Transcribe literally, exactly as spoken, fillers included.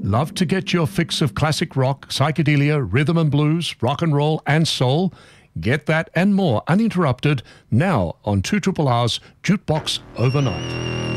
Love to get your fix of classic rock, psychedelia, rhythm and blues, rock and roll and soul? Get that and more uninterrupted now on two R R R's Jukebox Overnight.